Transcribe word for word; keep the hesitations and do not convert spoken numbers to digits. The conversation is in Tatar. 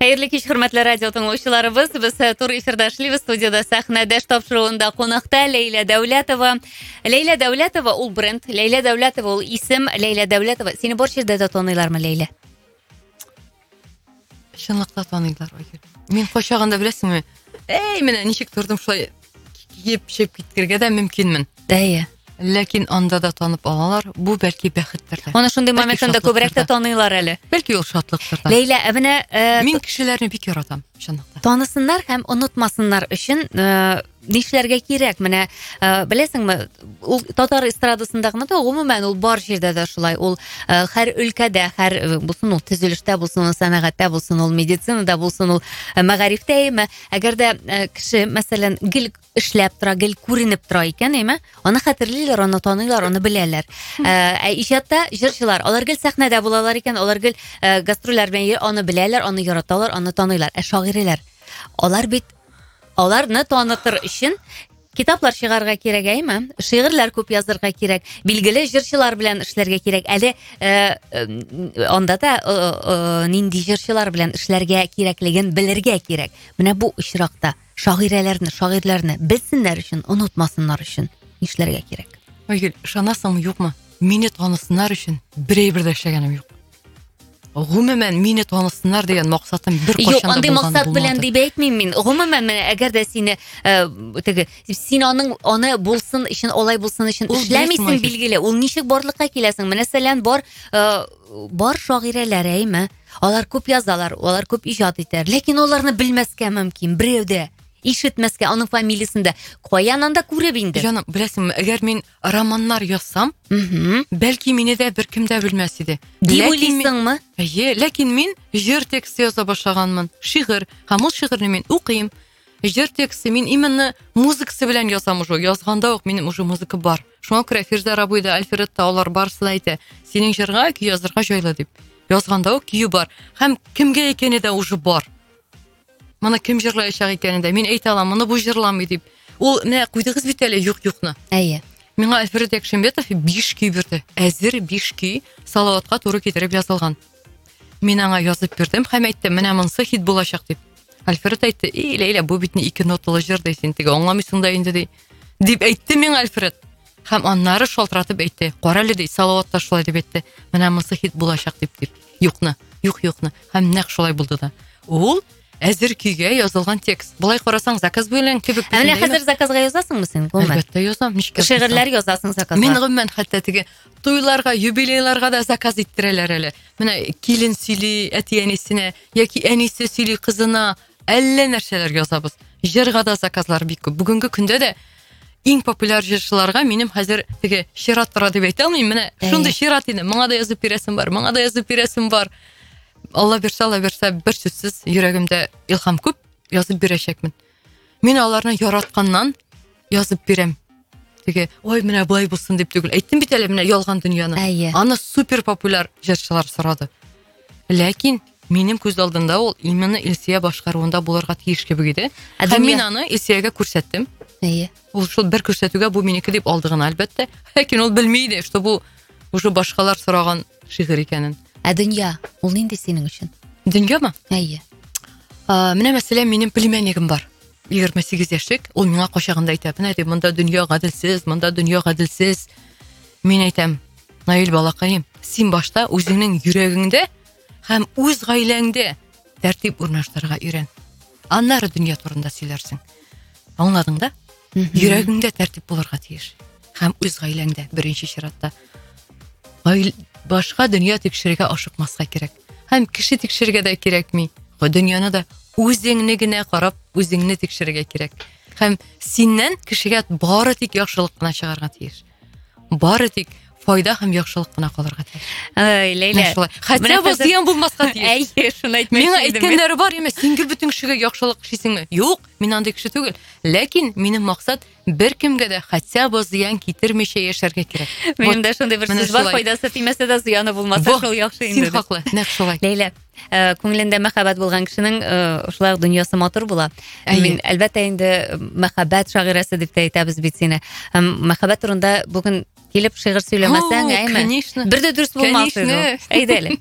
Хәерле кич, хөрмәтле радио тыңлаучыларыбыз. Без тур эфирда эшлибез, студияда сәхнәдә тапшыруында кунакта Ләйлә Дәүләтова. Ләйлә Дәүләтова ул бренд, Ләйлә Дәүләтова ул исем, Ләйлә Дәүләтова. Сине бер җирдә дә таныйлармы, Ләйлә? Чынлыкта таныйлар, Айгөл. Мин качаганда беләсеңме? Эй, менә ничек тордым шулай киеп-шеп киткергә дә мөмкинмен. Дәйе. Ләкин анда да танып алалар. Бу бәлки бәхеттер. Аны шундый моментында күбрәк тә таныйлар әле. Бәлки ул шатлыктыр. Ләйлә, ә менә мин кешеләрне бик яратам, чынлыкта. Танысыннар һәм онытмасыннар өчен нишләргә кирәк? Менә беләсеңме, ул татар эстрадасындагы да гомумән ул бар җирдә дә шулай. Ул һәр өлкәдә, һәр булсын ул төзелештә, булсын ул сәнәгатьтә, булсын ул медицинада, булсын ул мәгарифтәме, әгәр дә кеше, мәсәлән, гел эшләп тора, гел күренеп тора икән, әйме? Аны хәтерлиләр, аны таныйлар, аны беләләр. Ә иҗатта җырчылар, алар гел сәхнәдә булалар икән, алар гел гастрольләр белән аны беләләр, аны яраталар, аны таныйлар. Ә шагыйрәләр, алар бит аларны танытыр өчен китаплар чыгарга кирәк, әйме? Шигырьләр күп язырга кирәк, билгеле җырчылар белән эшләргә кирәк. Әле анда да нинди җырчылар белән эшләргә кирәклеген белергә кирәк. Менә бу очракта шагыйрәләрне, шагыйрьләрне белсеннәр өчен, онытмасыннар өчен эшләргә кирәк. Айгөл, ышанасыңмы, юкмы? Мине танысыннар өчен берәйбер дә эшләгәнем юк. Гомумән мине танысыннар дигән максатым бер кашан да булган булмады. Юк, андый максат белән дип әйтмим мин. Гомумән, менә әгәр дә сине теге син аның аны булсын өчен, алай булсын өчен эшләмисең, билгеле. Ул ничек барлыкка киләсең? Мәсәлән, бар бар шагыйрәләр, әйме? Алар күп язалар, алар күп иҗат итәр, ләкин аларны белмәскә мөмкин. Берәү дә ишетмәскә, аның фамилиясын да каян анда күреп инде. Җаным, беләсеңме, әгәр мин романнар язсам, бәлки мине дә беркем дә белмәс иде. Дип уйлыйсыңмы? Әйе, ләкин мин җыр тексты яза башлаганмын. Шигырь, һәм ул шигырьне мин укыйм. Җыр тексты мин именно музыкасы белән язам уже. Язганда ук минем уже музыка бар. Шуңа күрә Фирза Рабойда, Альфредта алар барсы да әйтә, синең җырга көй язырга җайлы дип. Язганда ук көе бар. Һәм кемгә икәне дә уже бар. Моны кем җырлаячак икәнен дә мин әйтә алам, моны бу җырламый дип. Ул менә куйдыгыз бит әле юк-юкны. Әйе. Миңа Альфред Якшембетов биш көй бирде. Әзер биш көй салаватка туры китереп язылган. Мин аңа язып бирдем һәм әйттем, менә монысы хит булачак дип. Альфред әйтте, "Эй, Ләйлә, бу бит ике ноталы җыр ди, син теге аңламыйсың да инде" ди. Дип әйтте миңа Альфред. Һәм аннары шалтыратып әйтте. "Кара әле" ди, салаватта шулай дип әйтте. Менә монысы хит булачак дип дип. Юкны, юк-юкны. Һәм нәкъ шулай булды да. Ул әзер көйгә язылган текст. Булай карасаң, заказ белән кебек. Менә хәзер заказга язасыңмы син? Әлбәттә язам. Ничек шигырьләр язасың заказга? Мин гомумән хәтта теге туйларга, юбилейларга да заказ иттерәләр әле. Менә килен сөйли әти-әнисенә, яки әнисе сөйли кызына, әллә нәрсәләр язабыз. Җырга да заказлар бик күп. Бүгенге көндә дә иң популяр җырчыларга минем хәзер теге чират тора дип әйтә алмыйм. Менә шундый чират иде. Моңа да язып бирәсем бар, моңа да язып бирәсем бар. Алла бирсә, Алла бирсә, бер сүзсез йөрәгемдә илһам күп, язып бирәчәкмен. Мин аларны яратканнан язып бирәм. Теге, ой, менә булай булсын дип түгел. Әйттем бит әле менә ялган дөньяны. Аны супер популяр җырчылар сорады. Ләкин минем күз алдында ул именно Илсия башкаруында булырга тиеш кебек иде. Һәм мин аны Илсиягә күрсәттем. Әйе. Ул шул бер күрсәтүгә бу минеке дип алды гына, әлбәттә. Ләкин ул белми иде, что бу уже башкалар сораган шигырь икәнен. Ә дөнья, ул нинди синең өчен? Дөньямы? Әйе. Менә мәсәлән, минем племяннигым бар. егерме сигез яшьлек. Ул миңа качагында әйтә, "Менә ди, монда дөнья гаделсез, монда дөнья гаделсез." Мин әйтәм, "Наил балакаем, син башта үзеңнең йөрәгеңдә һәм үз гаиләңдә тәртип урнаштырырга өйрән. Аннары дөнья турында сөйләрсең." Аңладың да? Йөрәгеңдә тәртип булырга тиеш. Һәм үз гаиләңдә беренче чиратта. Башка дөнья тикшерергә ашыкмаска кирәк. Һәм кеше тикшергә дә кирәкми. Дөньяны да үзеңне генә карап, үзеңне тикшерергә кирәк. Һәм синнән кешегә бары тик яхшылык кына чыгарга тиеш. Бары тик файда һәм яхшылык кына калырга тиеш. Ай, Ләйлә. Хәтта бу зыян булмаска тиеш. Әйе, шуны әйтмәкче идем. Миңа әйткәннәре бар эмас, син гел бүтән кешегә яхшылык эшлисеңме? Юк, мин андый кеше түгел. Ләкин минем максат бер кемгә дә хәтта бу зыян китермичә яшәргә кирәк. Минем дә шундый бер сүз бар, файдасы тимәсә дә зыяны булмаса, шул яхшы инде. Син хаклы, нәкъ шулай. Ләйлә, күңелендә мәхәббәт булган кешенең шулай дөньясы матур була. Мин әлбәттә инде мәхәббәт шагыйрәсе дип әйтәбез бит сине. Мәхәббәт турында бүген килеп шигырь сөйләмәсәң, әйме? Бер дә дөрес булмас иде. Әйдә әле.